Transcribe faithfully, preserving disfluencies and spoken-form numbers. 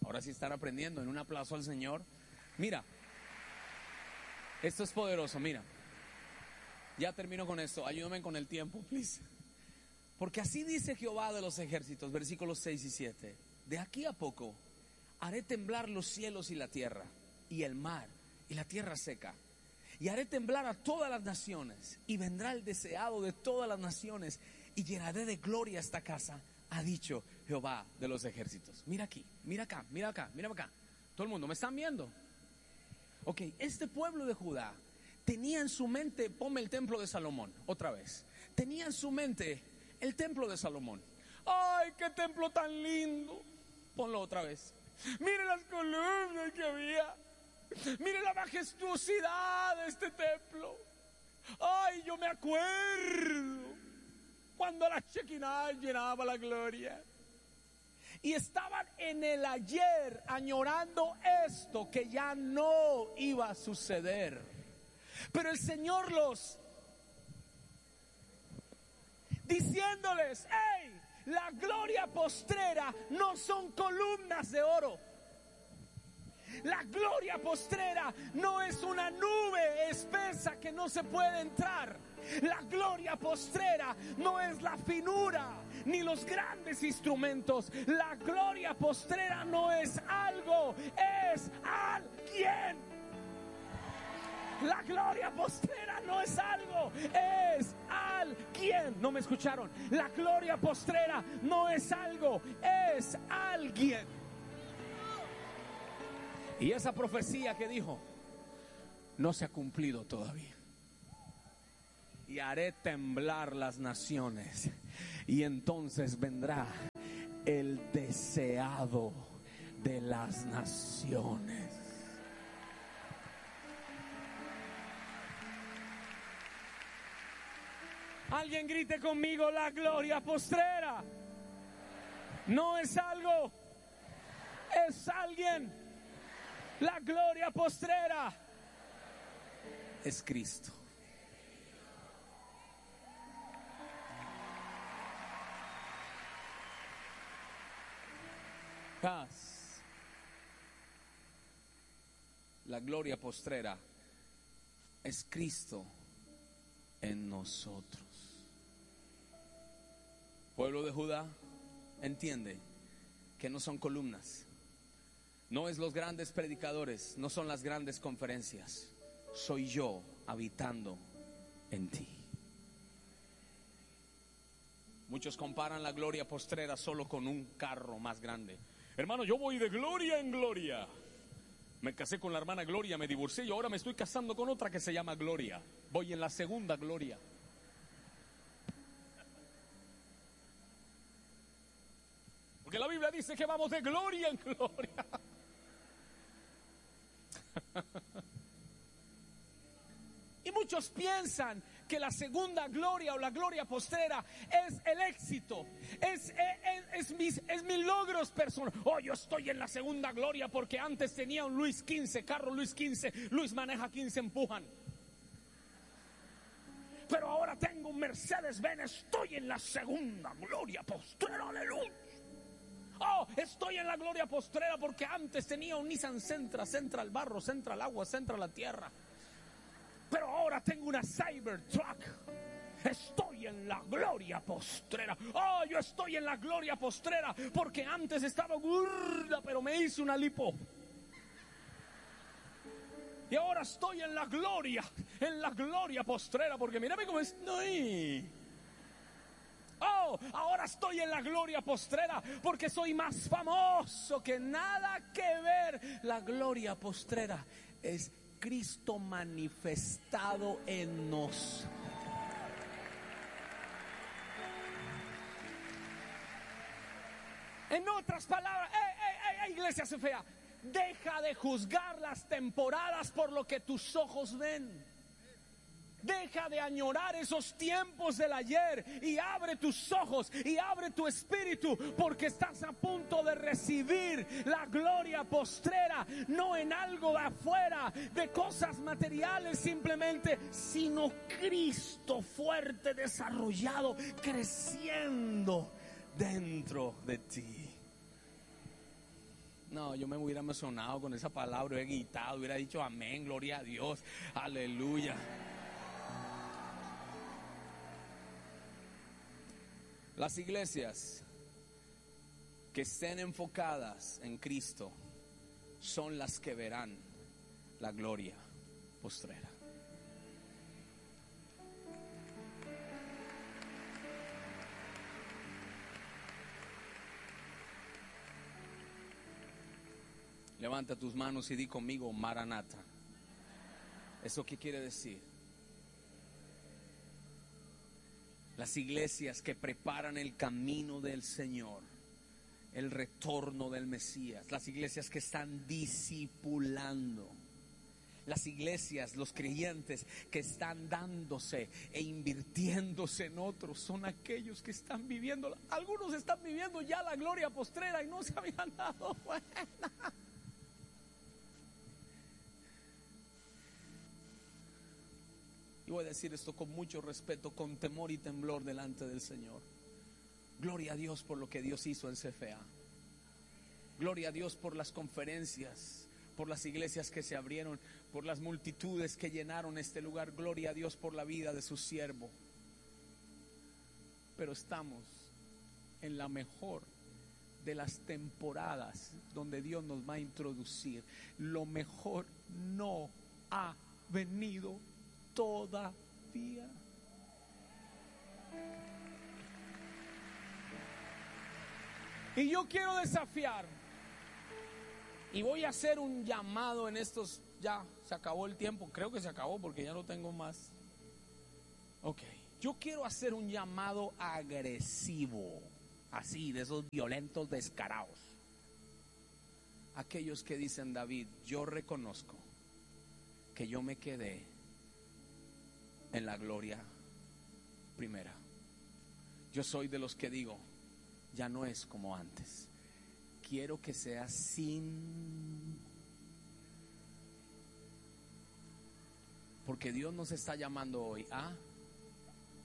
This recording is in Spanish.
Ahora sí están aprendiendo. En un aplauso al Señor. Mira, esto es poderoso, mira. Ya termino con esto, ayúdame con el tiempo, please. Porque así dice Jehová de los ejércitos, versículos seis y siete. De aquí a poco haré temblar los cielos y la tierra, y el mar y la tierra seca. Y haré temblar a todas las naciones, y vendrá el deseado de todas las naciones, y llenaré de gloria esta casa, ha dicho Jehová de los ejércitos. Mira aquí, mira acá, mira acá, mira acá. Todo el mundo, ¿me están viendo? Ok, este pueblo de Judá tenía en su mente, ponme el templo de Salomón, otra vez. Tenía en su mente el templo de Salomón. ¡Ay, qué templo tan lindo! Ponlo otra vez. Mire las columnas que había. Mire la majestuosidad de este templo. ¡Ay, yo me acuerdo cuando la Shekinah llenaba la gloria! Y estaban en el ayer añorando esto que ya no iba a suceder. Pero el Señor los diciéndoles: hey, la gloria postrera no son columnas de oro. La gloria postrera no es una nube espesa que no se puede entrar. La gloria postrera no es la finura ni los grandes instrumentos. La gloria postrera no es algo, es alguien. La gloria postrera no es algo, es alguien. ¿No me escucharon? La gloria postrera no es algo, es alguien. Y esa profecía que dijo no se ha cumplido todavía. Y haré temblar las naciones, y entonces vendrá el deseado de las naciones. Alguien grite conmigo: la gloria postrera no es algo, es alguien. La gloria postrera es Cristo. Paz. La gloria postrera es Cristo en nosotros. Pueblo de Judá, entiende que no son columnas. No es los grandes predicadores, no son las grandes conferencias. Soy yo habitando en ti. Muchos comparan la gloria postrera solo con un carro más grande. Hermano, yo voy de gloria en gloria. Me casé con la hermana Gloria, me divorcié y ahora me estoy casando con otra que se llama Gloria. Voy en la segunda gloria. Porque la Biblia dice que vamos de gloria en gloria. Y muchos piensan que la segunda gloria o la gloria postrera es el éxito, es, es, es, mis, es mis logros personales. Oh, yo estoy en la segunda gloria porque antes tenía un Luis quince, carro Luis quince, Luis maneja quince, empujan. Pero ahora tengo un Mercedes-Benz, estoy en la segunda gloria postrera, aleluya. Oh, estoy en la gloria postrera porque antes tenía un Nissan Sentra, Sentra al barro, Sentra al agua, Sentra a la tierra. Pero ahora tengo una Cybertruck. Estoy en la gloria postrera. Oh, yo estoy en la gloria postrera porque antes estaba gorda, pero me hice una lipo. Y ahora estoy en la gloria, en la gloria postrera porque mírame cómo estoy. Oh, ahora estoy en la gloria postrera porque soy más famoso que nada que ver. La gloria postrera es Cristo manifestado en nosotros. En otras palabras, ey, ey, ey, iglesia fea, deja de juzgar las temporadas por lo que tus ojos ven. Deja de añorar esos tiempos del ayer y abre tus ojos y abre tu espíritu porque estás a punto de recibir la gloria postrera, no en algo de afuera, de cosas materiales simplemente, sino Cristo fuerte, desarrollado, creciendo dentro de ti. No, yo me hubiera emocionado con esa palabra, hubiera gritado, hubiera dicho amén, gloria a Dios, aleluya. Las iglesias que estén enfocadas en Cristo son las que verán la gloria postrera. Levanta tus manos y di conmigo, Maranata. ¿Eso qué quiere decir? Las iglesias que preparan el camino del Señor, el retorno del Mesías, las iglesias que están discipulando, las iglesias, los creyentes que están dándose e invirtiéndose en otros, son aquellos que están viviendo, algunos están viviendo ya la gloria postrera y no se habían dado cuenta. Y voy a decir esto con mucho respeto, con temor y temblor delante del Señor. Gloria a Dios por lo que Dios hizo en C F A. Gloria a Dios por las conferencias, por las iglesias que se abrieron, por las multitudes que llenaron este lugar. Gloria a Dios por la vida de su siervo. Pero estamos en la mejor de las temporadas donde Dios nos va a introducir. Lo mejor no ha venido todavía. Y yo quiero desafiar y voy a hacer un llamado en estos. Ya se acabó el tiempo, creo que se acabó porque ya no tengo más. Ok, yo quiero hacer un llamado agresivo, así, de esos violentos descarados. Aquellos que dicen: David, yo reconozco que yo me quedé en la gloria primera. Yo soy de los que digo, ya no es como antes. Quiero que sea sin. Porque Dios nos está llamando hoy a